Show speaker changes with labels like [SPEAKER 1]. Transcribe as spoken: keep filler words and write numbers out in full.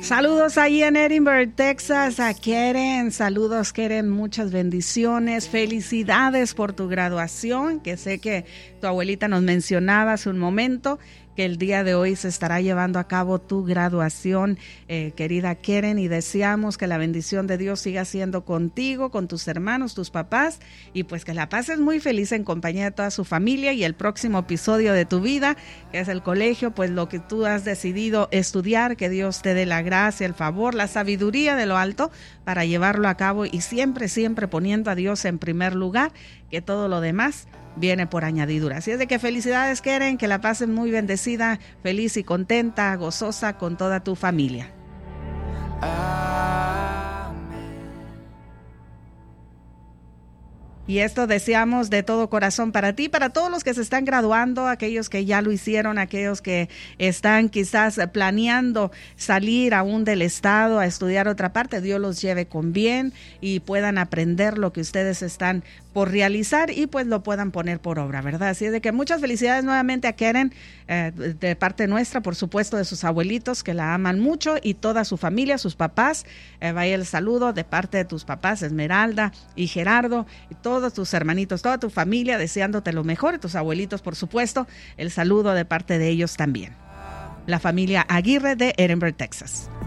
[SPEAKER 1] Saludos ahí en Edinburgh, Texas, a Keren. Saludos, Keren, muchas bendiciones. Felicidades por tu graduación, que sé que tu abuelita nos mencionaba hace un momento que el día de hoy se estará llevando a cabo tu graduación, eh, querida Keren, y deseamos que la bendición de Dios siga siendo contigo, con tus hermanos, tus papás, y pues que la pases muy feliz en compañía de toda su familia. Y el próximo episodio de tu vida, que es el colegio, pues lo que tú has decidido estudiar, que Dios te dé la gracia, el favor, la sabiduría de lo alto para llevarlo a cabo, y siempre, siempre poniendo a Dios en primer lugar, que todo lo demás viene por añadidura. Así es de que felicidades, Keren, que la pasen muy bendecida, feliz y contenta, gozosa con toda tu familia. Y esto deseamos de todo corazón para ti, para todos los que se están graduando, aquellos que ya lo hicieron, aquellos que están quizás planeando salir aún del estado a estudiar otra parte. Dios los lleve con bien y puedan aprender lo que ustedes están por realizar y pues lo puedan poner por obra, ¿verdad? Así es de que muchas felicidades nuevamente a Keren, eh, de parte nuestra, por supuesto, de sus abuelitos que la aman mucho, y toda su familia, sus papás. Eh, vaya el saludo de parte de tus papás, Esmeralda y Gerardo, y todos tus hermanitos, toda tu familia, deseándote lo mejor, y tus abuelitos, por supuesto, el saludo de parte de ellos también. La familia Aguirre de Edinburgh, Texas.